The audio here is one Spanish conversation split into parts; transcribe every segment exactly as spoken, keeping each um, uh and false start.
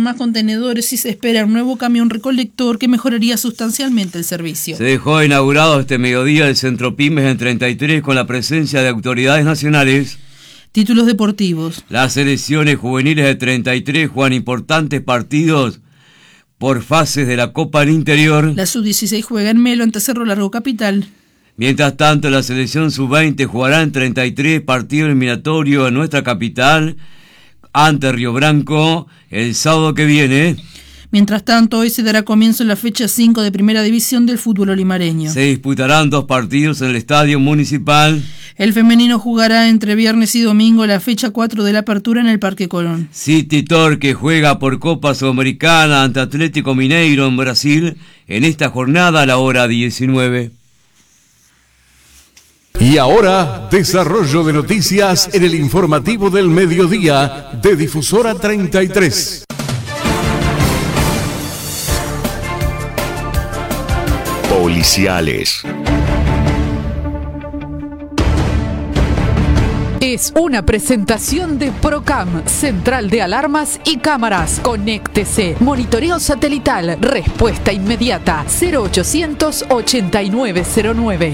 más contenedores y se espera un nuevo camión recolector que mejoraría sustancialmente el servicio. Se dejó inaugurado este mediodía el Centro Pymes en treinta y tres con la presencia de autoridades nacionales. Títulos deportivos. Las selecciones juveniles de treinta y tres juegan importantes partidos por fases de la Copa del Interior. La sub dieciséis juega en Melo ante Cerro Largo Capital. Mientras tanto, la selección sub veinte jugará en treinta y tres partidos eliminatorios en nuestra capital ante Río Branco el sábado que viene. Mientras tanto, hoy se dará comienzo la fecha cinco de Primera División del fútbol olimareño. Se disputarán dos partidos en el Estadio Municipal. El femenino jugará entre viernes y domingo la fecha cuatro de la apertura en el Parque Colón. City Torque juega por Copa Sudamericana ante Atlético Mineiro en Brasil en esta jornada a la hora diecinueve. Y ahora, desarrollo de noticias en el informativo del mediodía de Difusora treinta y tres. Policiales. Es una presentación de Procam, Central de Alarmas y Cámaras. Conéctese. Monitoreo satelital. Respuesta inmediata. cero ochocientos ochenta y nueve cero nueve.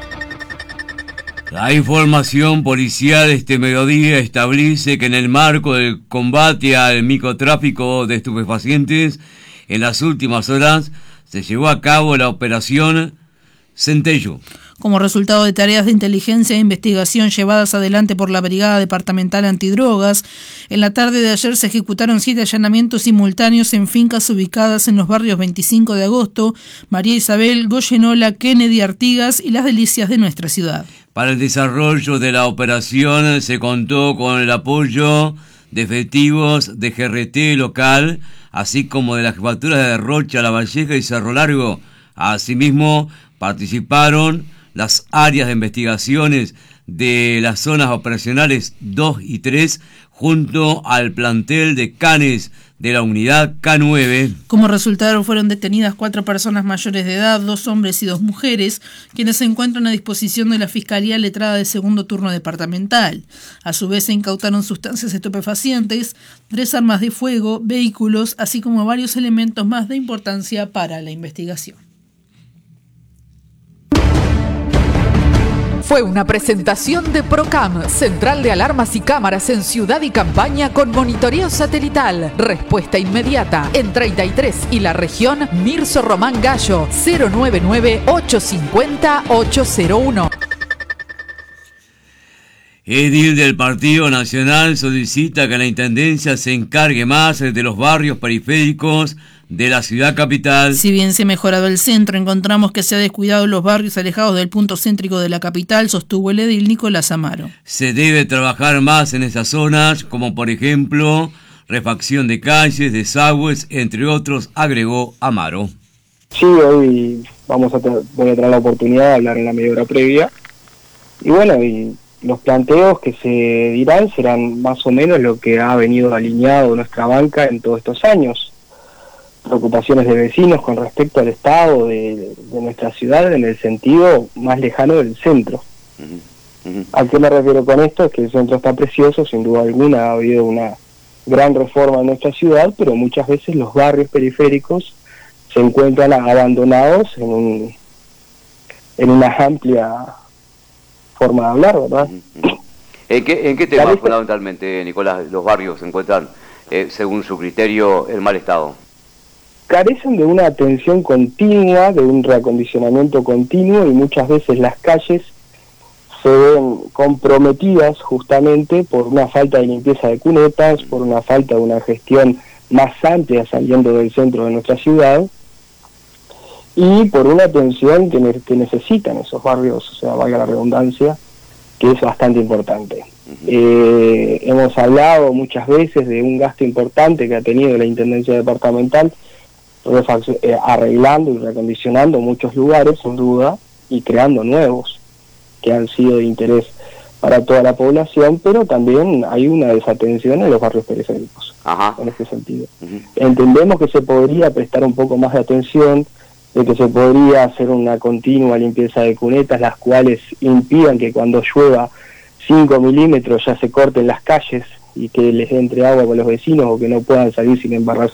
La información policial este mediodía establece que en el marco del combate al microtráfico de estupefacientes, en las últimas horas se llevó a cabo la operación Centello. Como resultado de tareas de inteligencia e investigación llevadas adelante por la Brigada Departamental Antidrogas, en la tarde de ayer se ejecutaron siete allanamientos simultáneos en fincas ubicadas en los barrios veinticinco de agosto, María Isabel, Goyenola, Kennedy, Artigas y Las Delicias de nuestra ciudad. Para el desarrollo de la operación se contó con el apoyo de efectivos de G R T local, así como de las jefaturas de Rocha, La Valleja y Cerro Largo. Asimismo, participaron las áreas de investigaciones de las zonas operacionales dos y tres junto al plantel de Canes de la unidad K nueve. Como resultado fueron detenidas cuatro personas mayores de edad, dos hombres y dos mujeres, quienes se encuentran a disposición de la Fiscalía Letrada de Segundo Turno Departamental. A su vez se incautaron sustancias estupefacientes, tres armas de fuego, vehículos, así como varios elementos más de importancia para la investigación. Fue una presentación de Procam, Central de Alarmas y Cámaras en Ciudad y Campaña con monitoreo satelital. Respuesta inmediata en treinta y tres y la región Mirso Román Gallo cero nueve nueve ocho cinco cero ocho cero uno. Edil del Partido Nacional solicita que la Intendencia se encargue más de los barrios periféricos de la ciudad capital. Si bien se ha mejorado el centro, encontramos que se ha descuidado los barrios alejados del punto céntrico de la capital, sostuvo el edil Nicolás Amaro. Se debe trabajar más en esas zonas, como por ejemplo, refacción de calles, desagües, entre otros, agregó Amaro. Sí, hoy vamos a tener, voy a tener la oportunidad de hablar en la media hora previa. Y bueno, y los planteos que se dirán serán más o menos lo que ha venido alineado nuestra banca en todos estos años. Preocupaciones de vecinos con respecto al estado de, de nuestra ciudad en el sentido más lejano del centro. Uh-huh. Uh-huh. ¿A qué me refiero con esto? Es que el centro está precioso, sin duda alguna ha habido una gran reforma en nuestra ciudad, pero muchas veces los barrios periféricos se encuentran abandonados en un en una amplia forma de hablar, ¿verdad? Uh-huh. ¿En qué, en qué tema Parece... fundamentalmente, Nicolás, los barrios se encuentran, eh, según su criterio, en mal estado? Carecen de una atención continua, de un reacondicionamiento continuo, y muchas veces las calles se ven comprometidas justamente por una falta de limpieza de cunetas, por una falta de una gestión más amplia saliendo del centro de nuestra ciudad, y por una atención que, ne- que necesitan esos barrios, o sea, valga la redundancia, que es bastante importante. Uh-huh. Eh, hemos hablado muchas veces de un gasto importante que ha tenido la Intendencia Departamental, Refac- eh, arreglando y reacondicionando muchos lugares, sin duda, y creando nuevos que han sido de interés para toda la población, pero también hay una desatención en los barrios periféricos. Ajá. En ese sentido. Uh-huh. Entendemos que se podría prestar un poco más de atención, de que se podría hacer una continua limpieza de cunetas, las cuales impidan que cuando llueva cinco milímetros ya se corten las calles y que les entre agua con los vecinos o que no puedan salir sin embarrarse